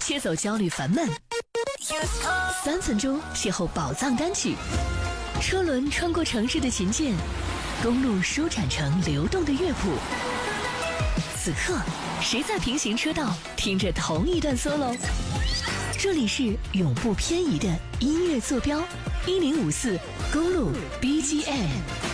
切走焦虑烦闷，3分钟邂逅宝藏单曲。车轮穿过城市的琴键，公路舒展成流动的乐谱。此刻，谁在平行车道听着同一段 solo？ 这里是永不偏移的音乐坐标，1054公路 BGM。